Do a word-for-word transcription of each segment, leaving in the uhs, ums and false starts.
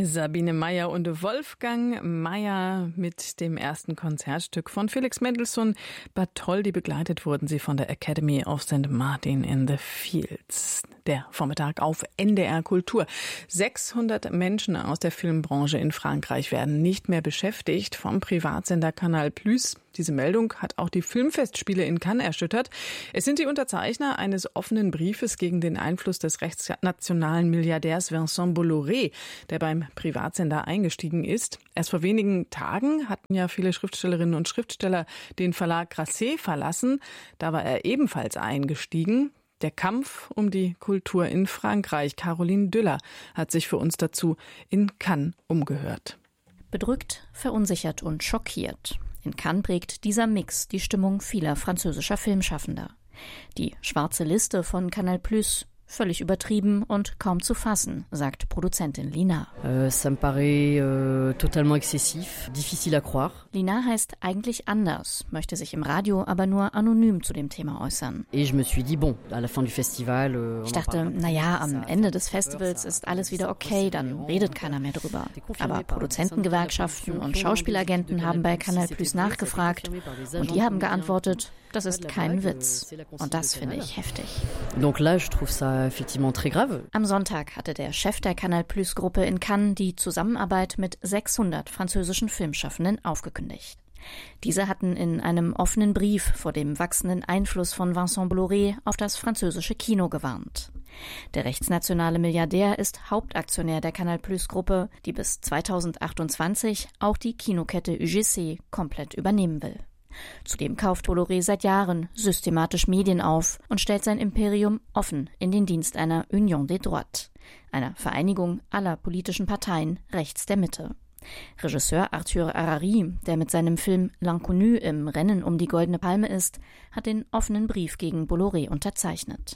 Sabine Meyer und Wolfgang Meyer mit dem ersten Konzertstück von Felix Mendelssohn Bartholdy. Begleitet wurden sie von der Academy of Saint Martin in the Fields. Der Vormittag auf N D R Kultur. sechshundert Menschen aus der Filmbranche in Frankreich werden nicht mehr beschäftigt vom Privatsender Canal Plus. Diese Meldung hat auch die Filmfestspiele in Cannes erschüttert. Es sind die Unterzeichner eines offenen Briefes gegen den Einfluss des rechtsnationalen Milliardärs Vincent Bolloré, der beim Privatsender eingestiegen ist. Erst vor wenigen Tagen hatten ja viele Schriftstellerinnen und Schriftsteller den Verlag Grasset verlassen. Da war er ebenfalls eingestiegen. Der Kampf um die Kultur in Frankreich. Caroline Düller hat sich für uns dazu in Cannes umgehört. Bedrückt, verunsichert und schockiert. In Cannes prägt dieser Mix die Stimmung vieler französischer Filmschaffender. Die schwarze Liste von Canal Plus, völlig übertrieben und kaum zu fassen, sagt Produzentin Lina. Euh, ça me paraît euh, totalement excessif, difficile à croire. Lina heißt eigentlich anders, möchte sich im Radio aber nur anonym zu dem Thema äußern. Et je me suis dit, bon, à la fin du festival, euh, ich dachte, naja, am Ende des Festivals ist alles wieder okay, dann redet keiner mehr drüber. Aber Produzentengewerkschaften und Schauspielagenten haben bei Canal Plus nachgefragt und die haben geantwortet, das ist kein Witz. Und das finde ich heftig. Donc là, je trouve ça effectivement très grave. Am Sonntag hatte der Chef der Canal Plus Gruppe in Cannes die Zusammenarbeit mit sechshundert französischen Filmschaffenden aufgekündigt. Diese hatten in einem offenen Brief vor dem wachsenden Einfluss von Vincent Bolloré auf das französische Kino gewarnt. Der rechtsnationale Milliardär ist Hauptaktionär der Canal Plus Gruppe, die bis zweitausendachtundzwanzig auch die Kinokette U G C komplett übernehmen will. Zudem kauft Bolloré seit Jahren systematisch Medien auf und stellt sein Imperium offen in den Dienst einer Union des Droites, einer Vereinigung aller politischen Parteien rechts der Mitte. Regisseur Arthur Harari, der mit seinem Film L'Inconnu im Rennen um die Goldene Palme ist, hat den offenen Brief gegen Bolloré unterzeichnet.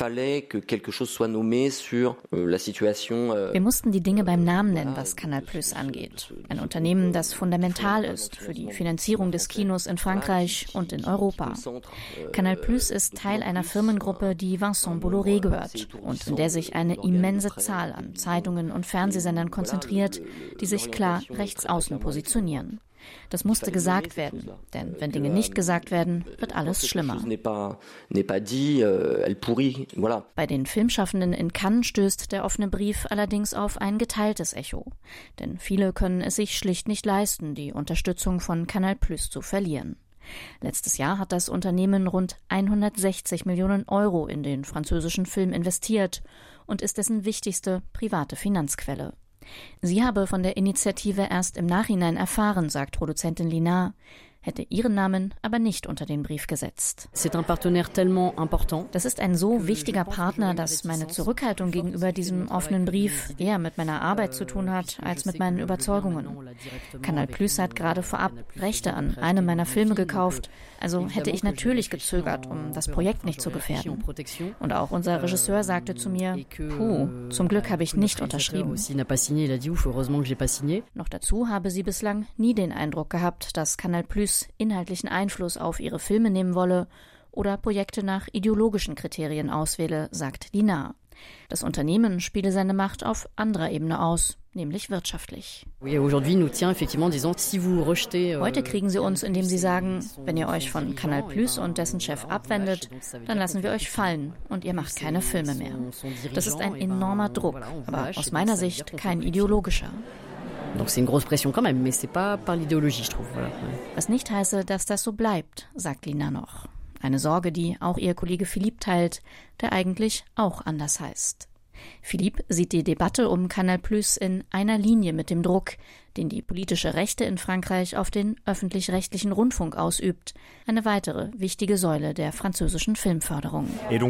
Wir mussten die Dinge beim Namen nennen, was Canal Plus angeht. Ein Unternehmen, das fundamental ist für die Finanzierung des Kinos in Frankreich und in Europa. Canal Plus ist Teil einer Firmengruppe, die Vincent Bolloré gehört und in der sich eine immense Zahl an Zeitungen und Fernsehsendern konzentriert, die sich klar rechts außen positionieren. Das musste gesagt werden, denn wenn Dinge nicht gesagt werden, wird alles schlimmer. Bei den Filmschaffenden in Cannes stößt der offene Brief allerdings auf ein geteiltes Echo. Denn viele können es sich schlicht nicht leisten, die Unterstützung von Canal Plus zu verlieren. Letztes Jahr hat das Unternehmen rund hundertsechzig Millionen Euro in den französischen Film investiert und ist dessen wichtigste private Finanzquelle. Sie habe von der Initiative erst im Nachhinein erfahren, sagt Produzentin Lina, hätte ihren Namen aber nicht unter den Brief gesetzt. Das ist ein so wichtiger Partner, dass meine Zurückhaltung gegenüber diesem offenen Brief eher mit meiner Arbeit zu tun hat, als mit meinen Überzeugungen. Canal Plus hat gerade vorab Rechte an einem meiner Filme gekauft, also hätte ich natürlich gezögert, um das Projekt nicht zu gefährden. Und auch unser Regisseur sagte zu mir, puh, zum Glück habe ich nicht unterschrieben. Noch dazu habe sie bislang nie den Eindruck gehabt, dass Canal Plus inhaltlichen Einfluss auf ihre Filme nehmen wolle oder Projekte nach ideologischen Kriterien auswähle, sagt Lina. Das Unternehmen spiele seine Macht auf anderer Ebene aus, nämlich wirtschaftlich. Heute kriegen sie uns, indem sie sagen, wenn ihr euch von Canal Plus und dessen Chef abwendet, dann lassen wir euch fallen und ihr macht keine Filme mehr. Das ist ein enormer Druck, aber aus meiner Sicht kein ideologischer. Donc c'est une grosse pression quand même, mais c'est pas par l'idéologie, je trouve. Voilà. Was nicht heiße, dass das so bleibt, sagt Lina noch. Eine Sorge, die auch ihr Kollege Philippe teilt, der eigentlich auch anders heißt. Philippe sieht die Debatte um Canal Plus in einer Linie mit dem Druck, den die politische Rechte in Frankreich auf den öffentlich-rechtlichen Rundfunk ausübt, eine weitere wichtige Säule der französischen Filmförderung. In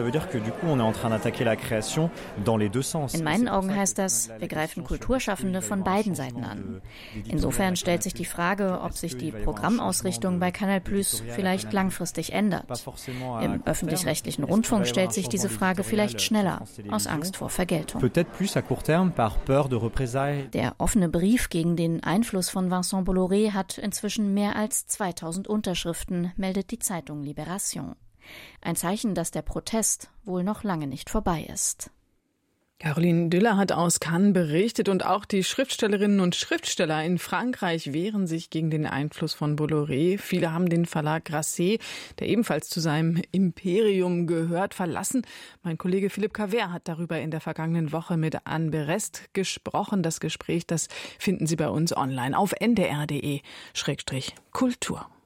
meinen Augen heißt das, wir greifen Kulturschaffende von beiden Seiten an. Insofern stellt sich die Frage, ob sich die Programmausrichtung bei Canal Plus vielleicht langfristig ändert. Im öffentlich-rechtlichen Rundfunk stellt sich diese Frage vielleicht schneller, aus Angst vor Vergeltung. Der offene Brief gegen den Einfluss von Vincent Bolloré hat inzwischen mehr als zweitausend Unterschriften, meldet die Zeitung Libération. Ein Zeichen, dass der Protest wohl noch lange nicht vorbei ist. Caroline Düller hat aus Cannes berichtet und auch die Schriftstellerinnen und Schriftsteller in Frankreich wehren sich gegen den Einfluss von Bolloré. Viele haben den Verlag Grasset, der ebenfalls zu seinem Imperium gehört, verlassen. Mein Kollege Philipp Cavert hat darüber in der vergangenen Woche mit Anne Berest gesprochen. Das Gespräch, das finden Sie bei uns online auf n d r punkt d e Schrägstrich Kultur.